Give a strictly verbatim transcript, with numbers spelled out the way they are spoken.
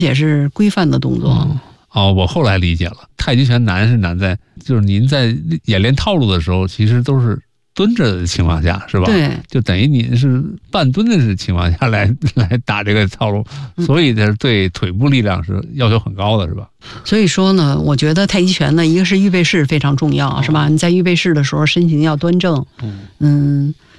也是规范的动作。 嗯哦，我后来理解了，太极拳难是难在，就是您在演练套路的时候，其实都是蹲着的情况下，是吧？ 对， 就等于您是半蹲的情况下来来打这个套路，所以它对腿部力量是要求很高的，是吧？ 所以说呢，我觉得太极拳呢，一个是预备式非常重要，是吧？你在预备式的时候，身形要端正，嗯。